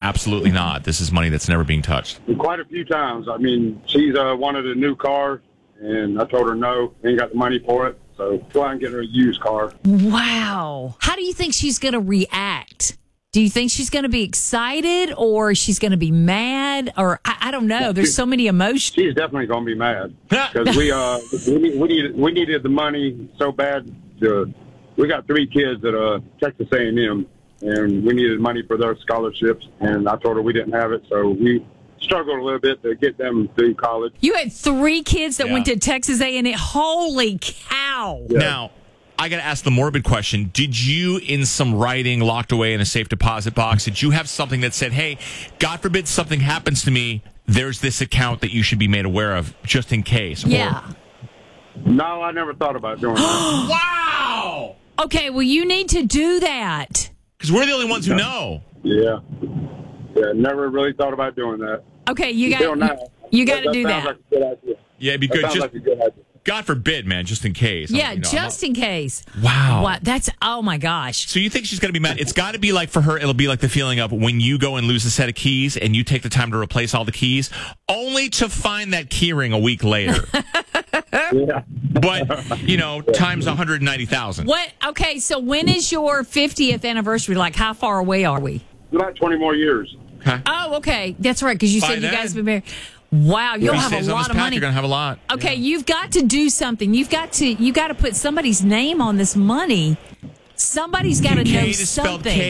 absolutely not. This is money that's never being touched. Quite a few times. I mean, she's wanted a new car, and I told her no, ain't got the money for it. So go out and get her a used car. Wow. How do you think she's going to react? Do you think she's going to be excited or she's going to be mad? Or I don't know. There's so many emotions. She's definitely going to be mad because we needed the money so bad. We got 3 kids at Texas A&M, and we needed money for their scholarships. And I told her we didn't have it, so we struggled a little bit to get them through college. You had 3 kids that went to Texas A&M. Holy cow! Yeah. Now, I got to ask the morbid question. Did you, in some writing locked away in a safe deposit box, did you have something that said, hey, God forbid something happens to me, there's this account that you should be made aware of just in case? Yeah. No, I never thought about doing that. Wow! Okay, well, you need to do that. Because we're the only ones who know. Yeah, never really thought about doing that. Okay, you got to do that. Like a good idea. Yeah, it'd be good. Sounds like a good idea. God forbid, man, just in case. Yeah, just in case. Wow. What? That's, oh my gosh. So you think she's going to be mad? It's got to be like, for her, it'll be like the feeling of when you go and lose a set of keys and you take the time to replace all the keys, only to find that key ring a week later. Yeah. But, times 190,000. What? Okay, so when is your 50th anniversary? Like, how far away are we? About 20 more years. Okay. Oh, okay. That's right, because you said you then. guys have been married. Wow, you'll have a lot of money. You're going to have a lot. Okay, you've got to do something. You got to put somebody's name on this money. Somebody's got to know Kincaid is spelled something.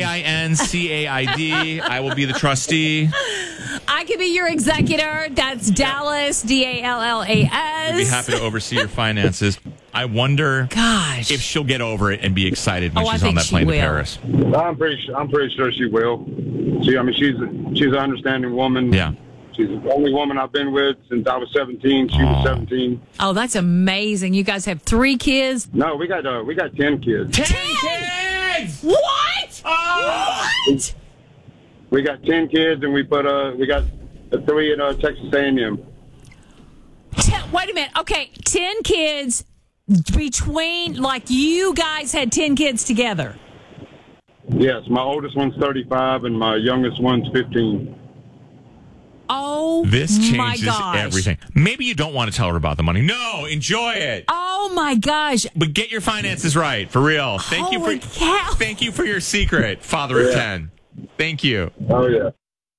Kincaid. I will be the trustee. I could be your executor. That's Dallas, Dallas. I'd be happy to oversee your finances. I wonder if she'll get over it and be excited when she's on that plane to Paris. I'm pretty sure she will. She's an understanding woman. Yeah. She's the only woman I've been with since I was 17. She was 17. Oh, that's amazing. You guys have 3 kids? No, we got 10 kids. 10 kids! What? What? We got 10 kids, and we got 3 at Texas A&M. Wait a minute. Okay, 10 kids between, like, you guys had 10 kids together. Yes, my oldest one's 35, and my youngest one's 15. Oh, this my changes gosh. everything. Maybe you don't want to tell her about the money. No, enjoy it. Oh my gosh! But get your finances right, for real. Thank you for your secret, father of 10. Thank you. Oh yeah.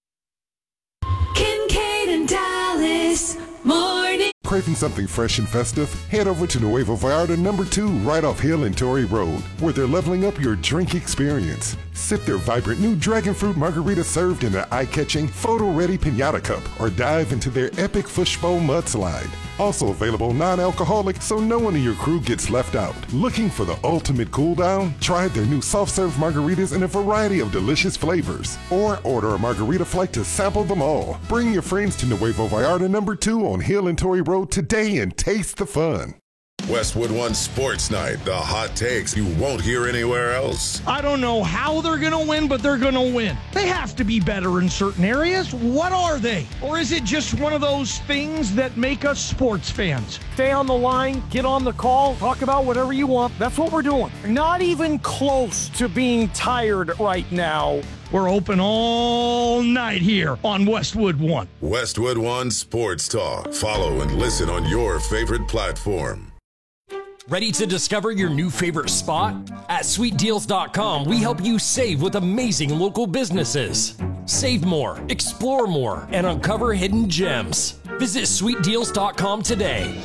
Kincaid and Dallas morning. Craving something fresh and festive? Head over to Nuevo Vallarta number 2 right off Hill and Torrey Road, where they're leveling up your drink experience. Sip their vibrant new dragon fruit margarita served in an eye-catching, photo-ready piñata cup, or dive into their epic fishbowl mudslide. Also available non-alcoholic, so no one in your crew gets left out. Looking for the ultimate cool down? Try their new soft-serve margaritas in a variety of delicious flavors. Or order a margarita flight to sample them all. Bring your friends to Nuevo Vallarta number 2 on Hill and Torrey Road today and taste the fun. Westwood One Sports Night, the hot takes you won't hear anywhere else. I don't know how they're going to win, but they're going to win. They have to be better in certain areas. What are they? Or is it just one of those things that make us sports fans? Stay on the line, get on the call, talk about whatever you want. That's what we're doing. Not even close to being tired right now. We're open all night here on Westwood One. Westwood One Sports Talk. Follow and listen on your favorite platform. Ready to discover your new favorite spot? At SweetDeals.com, we help you save with amazing local businesses. Save more, explore more, and uncover hidden gems. Visit SweetDeals.com today.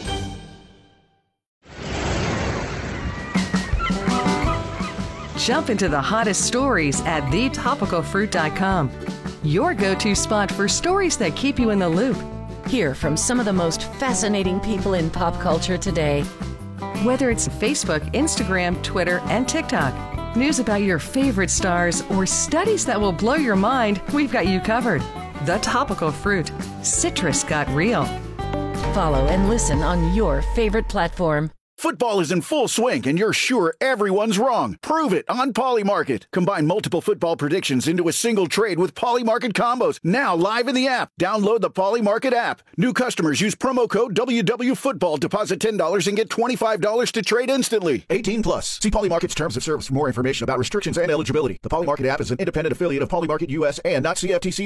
Jump into the hottest stories at TheTopicalFruit.com. Your go-to spot for stories that keep you in the loop. Hear from some of the most fascinating people in pop culture today. Whether it's Facebook, Instagram, Twitter, and TikTok, news about your favorite stars, or studies that will blow your mind, we've got you covered. The Topical Fruit. Citrus got real. Follow and listen on your favorite platform. Football is in full swing, and you're sure everyone's wrong. Prove it on Polymarket. Combine multiple football predictions into a single trade with Polymarket combos. Now live in the app. Download the Polymarket app. New customers use promo code WWFootball. Deposit $10 and get $25 to trade instantly. 18 plus. See Polymarket's terms of service for more information about restrictions and eligibility. The Polymarket app is an independent affiliate of Polymarket US and not CFTC.